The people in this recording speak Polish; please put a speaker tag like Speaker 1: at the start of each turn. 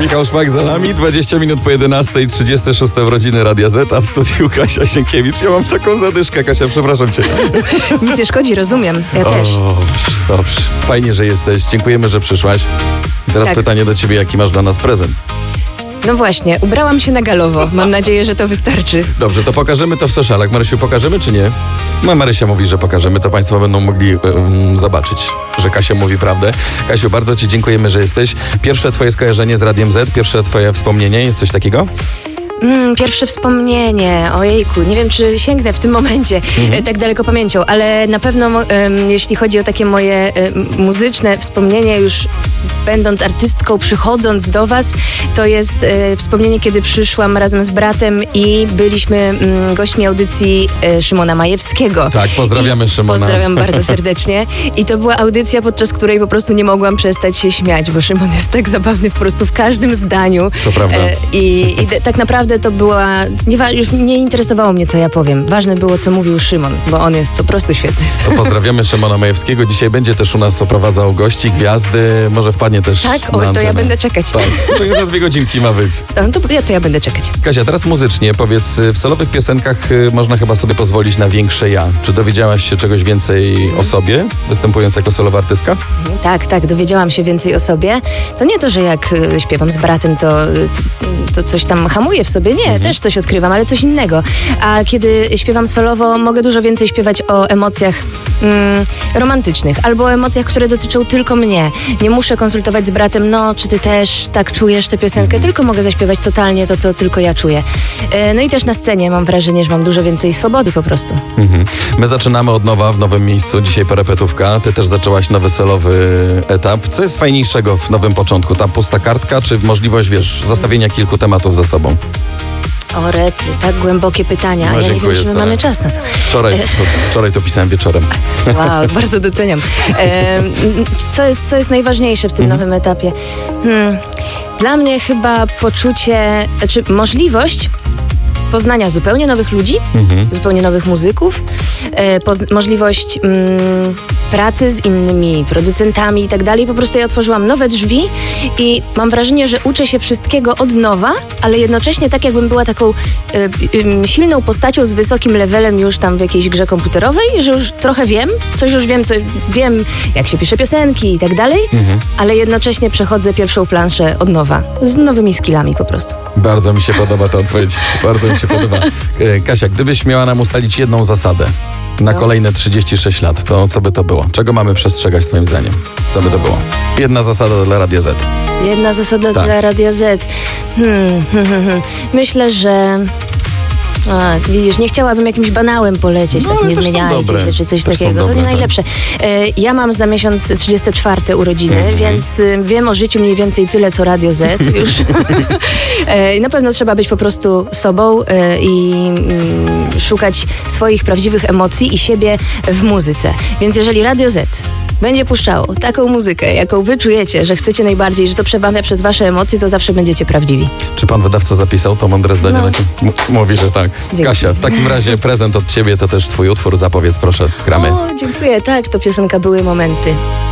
Speaker 1: Michał Szpak za nami, 20 minut po 11:36 urodziny Radia Z, a w studiu Kasia Sienkiewicz. Ja mam taką zadyszkę, Kasia, przepraszam cię.
Speaker 2: Nic nie szkodzi, rozumiem. Ja też.
Speaker 1: Dobrze. Fajnie, że jesteś. Dziękujemy, że przyszłaś. I teraz pytanie do ciebie, jaki masz dla nas prezent?
Speaker 2: No właśnie, ubrałam się na galowo. Mam nadzieję, że to wystarczy.
Speaker 1: Dobrze, to pokażemy to w socialach. Marysiu, pokażemy czy nie? Marysia mówi, że pokażemy, to państwo będą mogli zobaczyć, że Kasia mówi prawdę. Kasiu, bardzo ci dziękujemy, że jesteś. Pierwsze twoje skojarzenie z Radiem Z, pierwsze twoje wspomnienie, jest coś takiego?
Speaker 2: Pierwsze wspomnienie, ojejku, nie wiem, czy sięgnę w tym momencie tak daleko pamięcią, ale na pewno jeśli chodzi o takie moje muzyczne wspomnienie, już będąc artystką, przychodząc do was, to jest wspomnienie, kiedy przyszłam razem z bratem i byliśmy gośćmi audycji Szymona Majewskiego.
Speaker 1: Tak, pozdrawiamy Szymona.
Speaker 2: Pozdrawiam bardzo serdecznie. I to była audycja, podczas której po prostu nie mogłam przestać się śmiać, bo Szymon jest tak zabawny po prostu w każdym zdaniu.
Speaker 1: To prawda.
Speaker 2: I tak naprawdę to była... Już nie interesowało mnie, co ja powiem. Ważne było, co mówił Szymon, bo on jest po prostu świetny.
Speaker 1: To pozdrawiamy Szymona Majewskiego. Dzisiaj będzie też u nas oprowadzał gości, gwiazdy. Może wpadnie też
Speaker 2: tak? To ja będę czekać.
Speaker 1: Tak, to za 2 godzinki ma być.
Speaker 2: To ja będę czekać.
Speaker 1: Kasia, teraz muzycznie. Powiedz, w solowych piosenkach można chyba sobie pozwolić na większe ja. Czy dowiedziałaś się czegoś więcej o sobie, występując jako solowa artystka?
Speaker 2: Tak, dowiedziałam się więcej o sobie. To nie to, że jak śpiewam z bratem, to coś tam hamuję w sobie. Nie, też coś odkrywam, ale coś innego. A kiedy śpiewam solowo, mogę dużo więcej śpiewać o emocjach romantycznych albo o emocjach, które dotyczą tylko mnie. Nie muszę konsultować z bratem, czy ty też tak czujesz tę piosenkę, tylko mogę zaśpiewać totalnie to, co tylko ja czuję. No i też na scenie mam wrażenie, że mam dużo więcej swobody po prostu.
Speaker 1: My zaczynamy od nowa w nowym miejscu. Dzisiaj parapetówka. Ty też zaczęłaś nowy solowy etap. Co jest fajniejszego w nowym początku? Ta pusta kartka, czy możliwość, zostawienia kilku tematów za sobą?
Speaker 2: O rety, tak głębokie pytania. Ja nie wiem, czy my mamy czas na to.
Speaker 1: Wczoraj to pisałem wieczorem.
Speaker 2: Wow, bardzo doceniam. Co jest najważniejsze w tym nowym etapie? Dla mnie chyba poczucie, możliwość poznania zupełnie nowych ludzi, zupełnie nowych muzyków, możliwość pracy z innymi producentami i tak dalej. Po prostu ja otworzyłam nowe drzwi i mam wrażenie, że uczę się wszystkiego od nowa, ale jednocześnie tak jakbym była taką silną postacią z wysokim levelem już tam w jakiejś grze komputerowej, że już trochę wiem, wiem jak się pisze piosenki i tak dalej, ale jednocześnie przechodzę pierwszą planszę od nowa, z nowymi skillami po prostu.
Speaker 1: Bardzo mi się podoba ta odpowiedź. Bardzo mi się podoba. Kasia, gdybyś miała nam ustalić jedną zasadę na kolejne 36 lat, to co by to było? Czego mamy przestrzegać twoim zdaniem? Co by to było? Jedna zasada dla Radia Z.
Speaker 2: Jedna zasada dla Radia Z. Myślę, że... widzisz, nie chciałabym jakimś banałem polecieć, tak nie zmieniajcie się, czy coś takiego. To nie najlepsze. Ja mam za miesiąc 34 urodziny, więc wiem o życiu mniej więcej tyle, co Radio Z już. Na pewno trzeba być po prostu sobą i szukać swoich prawdziwych emocji i siebie w muzyce. Więc jeżeli Radio Z będzie puszczało taką muzykę, jaką wy czujecie, że chcecie najbardziej, że to przemawia przez wasze emocje, to zawsze będziecie prawdziwi.
Speaker 1: Czy pan wydawca zapisał to mądre zdanie? Mówi, że tak. Dziękuję. Kasia, w takim razie prezent od ciebie to też twój utwór. Zapowiedz proszę, gramy.
Speaker 2: Dziękuję. Tak, to piosenka Były momenty.